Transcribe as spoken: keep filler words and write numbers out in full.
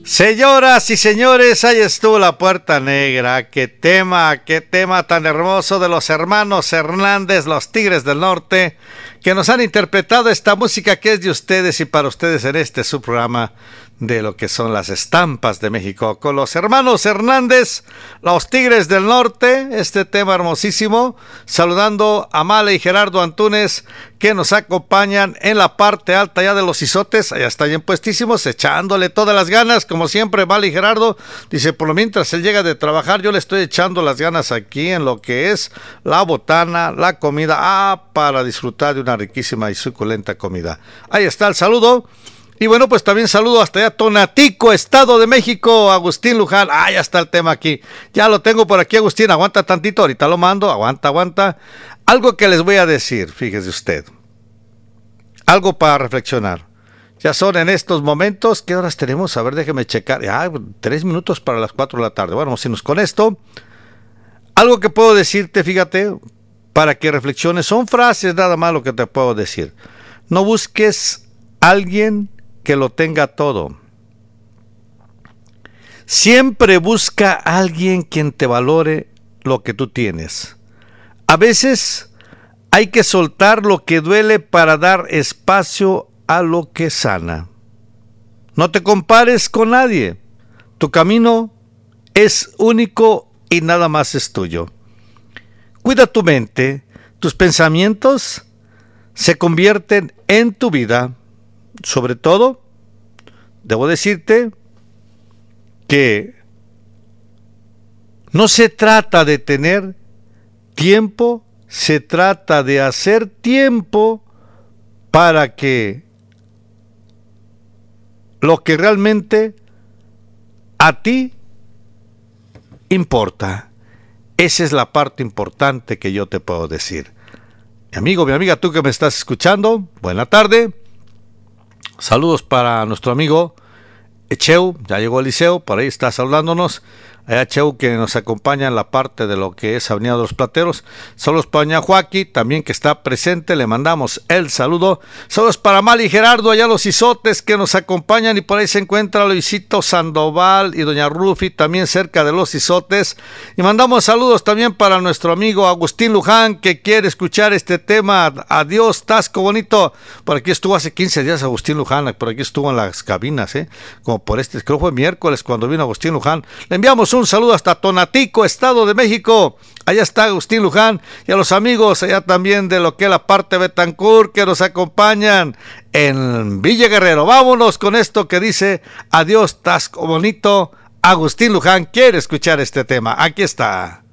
Señoras y señores, ahí estuvo La Puerta Negra. Qué tema, qué tema tan hermoso de los hermanos Hernández, los Tigres del Norte, que nos han interpretado esta música que es de ustedes y para ustedes en este su programa de lo que son las estampas de México. Con los hermanos Hernández, los Tigres del Norte, este tema hermosísimo, saludando a Male y Gerardo Antúnez, que nos acompañan en la parte alta ya de los izotes, allá están bien puestísimos, echándole todas las ganas, como siempre. Male y Gerardo, dice, por lo mientras él llega de trabajar, yo le estoy echando las ganas aquí en lo que es la botana, la comida, ah, para disfrutar de una riquísima y suculenta comida. Ahí está el saludo. Y bueno, pues también saludo hasta allá, Tonatico, Estado de México, Agustín Luján. Ah, ya está el tema aquí. Ya lo tengo por aquí, Agustín. Aguanta tantito, ahorita lo mando. Aguanta, aguanta. Algo que les voy a decir, fíjese usted. Algo para reflexionar. Ya son en estos momentos, ¿qué horas tenemos? A ver, déjeme checar. Ah, tres minutos para las cuatro de la tarde. Bueno, vamos a irnos con esto. Algo que puedo decirte, fíjate, para que reflexiones. Son frases nada más lo que te puedo decir. No busques a alguien que lo tenga todo. Siempre busca a alguien quien te valore lo que tú tienes. A veces hay que soltar lo que duele para dar espacio a lo que sana. No te compares con nadie. Tu camino es único y nada más es tuyo. Cuida tu mente. Tus pensamientos se convierten en tu vida. Sobre todo, debo decirte que no se trata de tener tiempo, se trata de hacer tiempo para que lo que realmente a ti importa. Esa es la parte importante que yo te puedo decir. Mi amigo, mi amiga, tú que me estás escuchando, buena tarde. Saludos para nuestro amigo Echeu, ya llegó Eliseo, por ahí está saludándonos. Allá Cheu, que nos acompaña en la parte de lo que es Avenida de los Plateros. Saludos para doña Joaquín, también que está presente, le mandamos el saludo. Saludos para Mali y Gerardo, allá los izotes que nos acompañan, y por ahí se encuentra Luisito Sandoval y doña Rufi, también cerca de los izotes. Y mandamos saludos también para nuestro amigo Agustín Luján, que quiere escuchar este tema. Adiós, Tasco Bonito. Por aquí estuvo hace quince días Agustín Luján, por aquí estuvo en las cabinas, ¿eh? Como por este, creo que fue miércoles cuando vino Agustín Luján. Le enviamos un saludo hasta Tonatico, Estado de México. Allá está Agustín Luján, y a los amigos allá también de lo que es la parte de Betancourt que nos acompañan en Villa Guerrero. Vámonos con esto que dice adiós, Tasco Bonito. Agustín Luján quiere escuchar este tema. Aquí está.